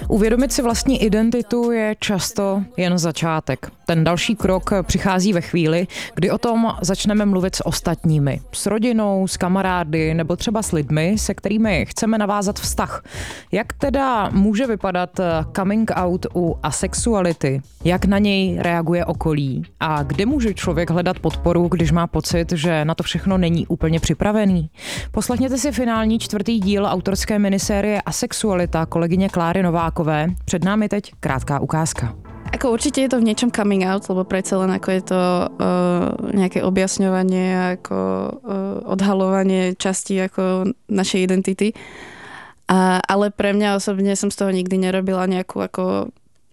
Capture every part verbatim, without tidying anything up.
Uvědomit si vlastní identitu je často jen začátek. Ten další krok přichází ve chvíli, kdy o tom začneme mluvit s ostatními. S rodinou, s kamarády nebo třeba s lidmi, se kterými chceme navázat vztah. Jak teda může vypadat coming out u asexuality? Jak na něj reaguje okolí? A kde může člověk hledat podporu, když má pocit, že na to všechno není úplně připravený? Poslechněte si finální čtvrtý díl autorské minisérie Asexualita kolegyně Kláry Novákové. Před námi teď krátká ukázka. Ako určite je to v niečom coming out, lebo predsa len ako je to uh, nejaké objasňovanie, ako uh, odhalovanie časti ako našej identity. A, ale pre mňa osobne som z toho nikdy nerobila nejakú ako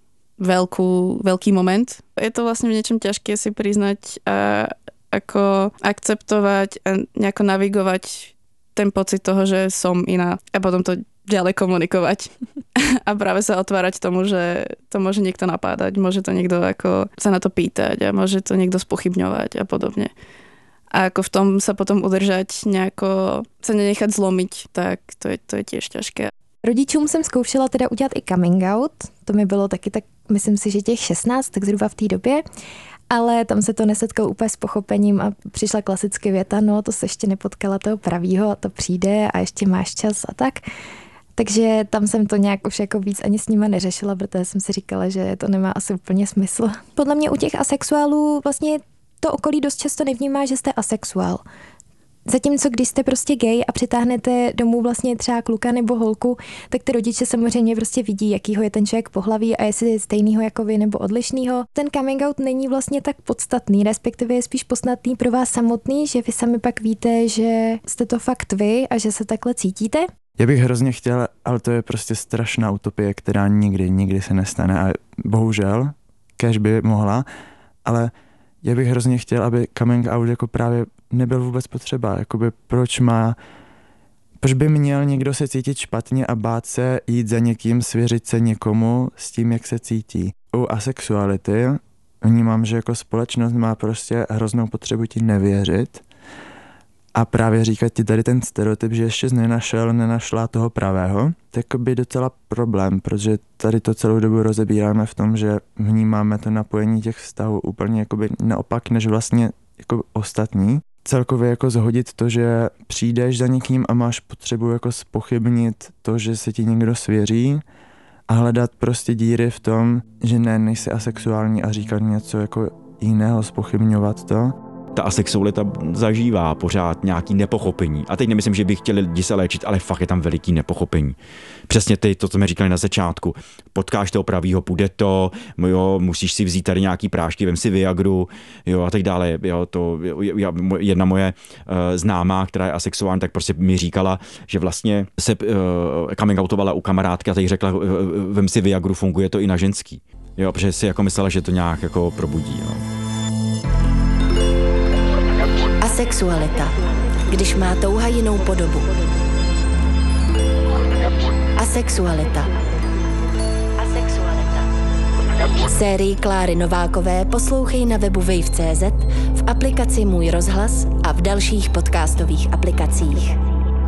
veľkú, veľký moment. Je to vlastne v niečom ťažké si priznať a ako akceptovať a nejako navigovať ten pocit toho, že som iná a potom to ďalej komunikovať. A práve sa otvárať tomu, že to môže niekto napádať, môže to niekto ako sa na to pýtať a môže to niekto spochybňovať a podobne. A ako v tom sa potom udržať, nejako sa nenechať zlomiť, tak to je, to je tiež ťažké. Rodičům jsem zkoušela teda udělat i coming out, to mi bylo taky tak, myslím si, že těch šestnáct, tak zhruba v té době. Ale tam se to nesetkalo úplně s pochopením a přišla klasicky věta, no to se ještě nepotkala toho pravýho a to přijde a ještě máš čas a tak. Takže tam jsem to nějak už jako víc ani s nima neřešila, protože jsem si říkala, že to nemá asi úplně smysl. Podle mě u těch asexuálů vlastně to okolí dost často nevnímá, že jste asexuál. Zatímco když jste prostě gay a přitáhnete domů vlastně třeba kluka nebo holku, tak ty rodiče samozřejmě prostě vidí, jakýho je ten člověk pohlaví a jestli je stejnýho jako vy nebo odlišnýho. Ten coming out není vlastně tak podstatný, respektive je spíš podstatný pro vás samotný, že vy sami pak víte, že jste to fakt vy a že se takhle cítíte. Já bych hrozně chtěl, ale to je prostě strašná utopie, která nikdy, nikdy se nestane a bohužel, kéž by mohla, ale já bych hrozně chtěl, aby coming out jako právě nebyl vůbec potřeba, jakoby proč má, proč by měl někdo se cítit špatně a bát se jít za někým, svěřit se někomu s tím, jak se cítí. U asexuality vnímám, že jako společnost má prostě hroznou potřebu ti nevěřit a právě říkat ti tady ten stereotyp, že ještě jsi nenašel, nenašla toho pravého, tak by docela problém, protože tady to celou dobu rozebíráme v tom, že vnímáme to napojení těch vztahů úplně jakoby naopak, než vlastně jako ostatní. Celkově jako zhodit to, že přijdeš za někým a máš potřebu jako zpochybnit to, že se ti někdo svěří a hledat prostě díry v tom, že ne, nejsi asexuální a říkat něco jako jiného, zpochybňovat to. Ta asexualita zažívá pořád nějaký nepochopení. A teď nemyslím, že by chtěli lidi se léčit, ale fakt je tam veliký nepochopení. Přesně ty, to, co jsme říkali na začátku. Potkáš toho pravýho, půjde to, jo, musíš si vzít tady nějaký prášky, vem si Viagru, jo, a tak dále. Jo, to, já, jedna moje uh, známá, která je asexuální, tak prostě mi říkala, že vlastně se uh, coming outovala u kamarádky a teď řekla, uh, vem si Viagru, funguje to i na ženský. Jo, protože si jako myslela, že to nějak jako probudí. Jo. Asexualita, když má touha jinou podobu. Asexualita. Asexualita. Sérii Kláry Novákové poslouchej na webu wave tečka cé zet, v aplikaci Můj rozhlas a v dalších podcastových aplikacích.